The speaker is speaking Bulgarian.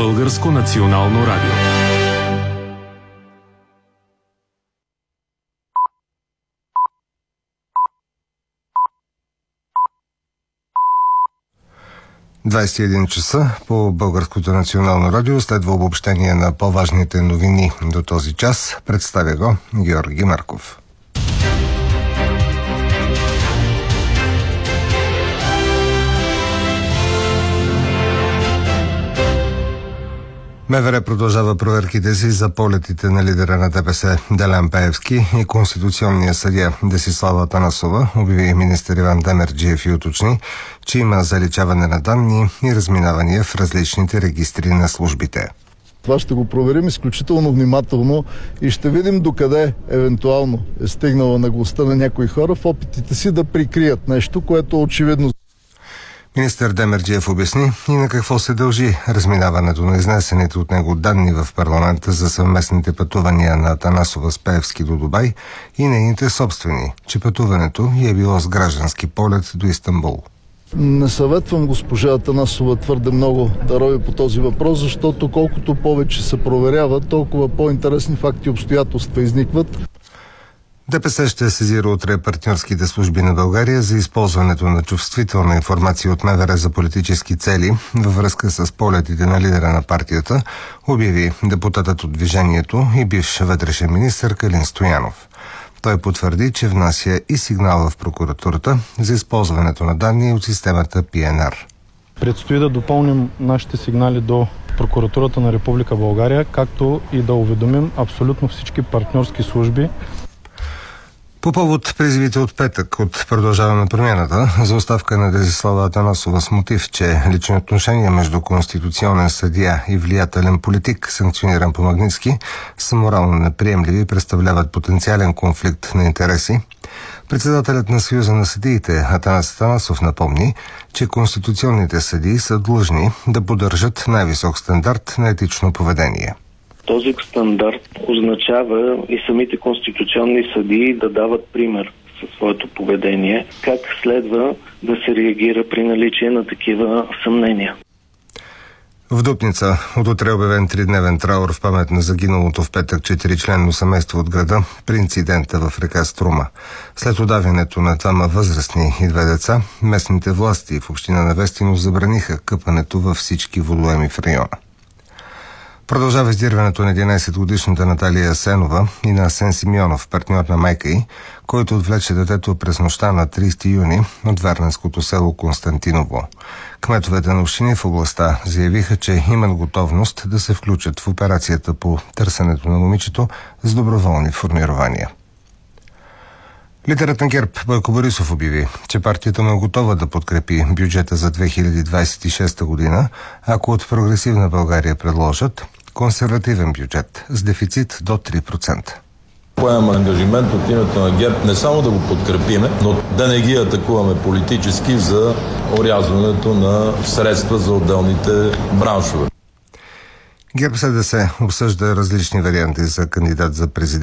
Българско национално радио. часа по Българското национално радио следва обобщение на по-важните новини до този час. Представя го Георги Марков. МВР продължава проверките си за полетите на лидера на ДПС Делян Пеевски и конституционния съдия Десислава Атанасова, обяви министър Иван Демерджиев и уточни, че има заличаване на данни и разминавания в различните регистри на службите. Това ще го проверим изключително внимателно и ще видим докъде евентуално е стигнала наглостта на някои хора в опитите си да прикрият нещо, което е очевидно. Министър Демерджиев обясни и на какво се дължи разминаването на изнесените от него данни в парламента за съвместните пътувания на Атанасова с Пеевски до Дубай и нейните собствени, че пътуването е било с граждански полет до Истанбул. Не съветвам госпожа Атанасова твърде много да рови по този въпрос, защото колкото повече се проверява, толкова по-интересни факти и обстоятелства изникват. ДПС ще сезира утре партньорските служби на България за използването на чувствителна информация от МВР за политически цели във връзка с полетите на лидера на партията, обяви депутатът от Движението и бивш вътрешен министър Калин Стоянов. Той потвърди, че внася и сигнал в прокуратурата за използването на данни от системата PNR. Предстои да допълним нашите сигнали до прокуратурата на Република България, както и да уведомим абсолютно всички партньорски служби. По повод призивите от петък от Продължаваме промяната за оставка на Десислава Атанасова с мотив, че лични отношения между конституционен съдия и влиятелен политик, санкциониран по Магнитски, са морално неприемливи и представляват потенциален конфликт на интереси, председателят на Съюза на съдиите Атанас Атанасов напомни, че конституционните съдии са длъжни да поддържат най-висок стандарт на етично поведение. Този стандарт означава и самите конституционни съдии да дават пример със своето поведение, как следва да се реагира при наличие на такива съмнения. В Дупница от утре е обявен 3-дневен траур в памет на загиналото в петък 4-членно семейство от града при инцидента в река Струма. След удавянето на двама възрастни и 2 деца, местните власти в община Невестино забраниха къпането във всички водоеми в района. Продължава издирването на 11-годишната Наталия Асенова и на Асен Симеонов, партньор на майка й, който отвлече детето през нощта на 30 юни от варненското село Константиново. Кметовете на общини в областта заявиха, че имат готовност да се включат в операцията по търсенето на момичето с доброволни формирования. Лидерът на ГЕРБ Бойко Борисов обяви, че партията му е готова да подкрепи бюджета за 2026 година, ако от Прогресивна България предложат консервативен бюджет с дефицит до 3%. Поемам ангажимент от името на ГЕРБ не само да го подкрепиме, но да не ги атакуваме политически за орязването на средства за отделните браншове. ГЕРБ СДС обсъжда различни варианти за кандидат за президент.